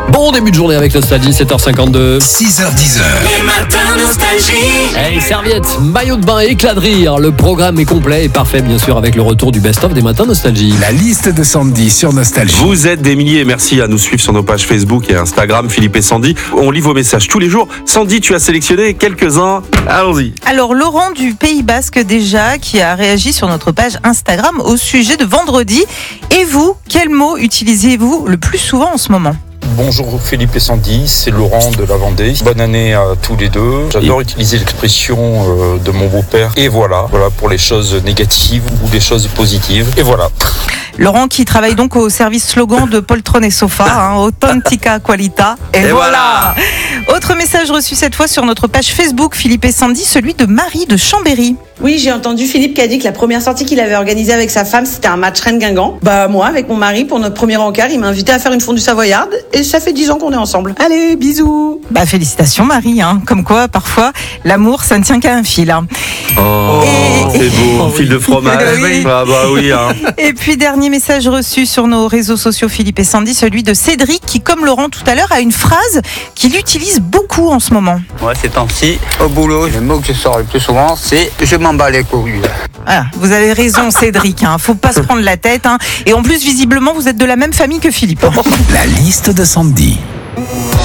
Bon début de journée avec Nostalgie, 7h52. 6h10. Les matins nostalgie. Hey, serviette, maillot de bain, éclat de rire. Le programme est complet et parfait, bien sûr, avec le retour du best-of des matins Nostalgie. La liste de Sandy sur Nostalgie. Vous êtes des milliers, merci à nous suivre sur nos pages Facebook et Instagram, Philippe et Sandy. On lit vos messages tous les jours. Sandy, tu as sélectionné quelques-uns. Allons-y. Alors Laurent du Pays Basque déjà qui a réagi sur notre page Instagram au sujet de vendredi. Et vous, quel mot utilisez-vous le plus souvent en ce moment ? Bonjour Philippe et Sandy, c'est Laurent de la Vendée. Bonne année à tous les deux. J'adore utiliser l'expression de mon beau-père. Et voilà pour les choses négatives ou les choses positives. Et voilà. Laurent qui travaille donc au service slogan de Poltron et Sofa, Authentica Qualita. Et voilà. Autre message reçu cette fois sur notre page Facebook Philippe et Sandy, celui de Marie de Chambéry. Oui, j'ai entendu Philippe qui a dit que la première sortie qu'il avait organisée avec sa femme, c'était un match Rennes-Guingamp. Moi, avec mon mari, pour notre premier encart, il m'a invité à faire une fondue savoyarde et ça fait 10 ans qu'on est ensemble. Allez, bisous. Félicitations Marie, comme quoi parfois l'amour ça ne tient qu'à un fil. Oh, c'est beau, fil de fromage. Oui. Ah bah oui. Et puis dernier message reçu sur nos réseaux sociaux Philippe et Sandy, celui de Cédric qui, comme Laurent tout à l'heure, a une phrase qu'il utilise beaucoup en ce moment. Ouais, ces temps-ci, au boulot, le mot que je sors le plus souvent, c'est « je m'en bats les couilles ». Voilà, vous avez raison Cédric, faut pas se prendre la tête. Et en plus, visiblement, vous êtes de la même famille que Philippe. La liste de Sandy.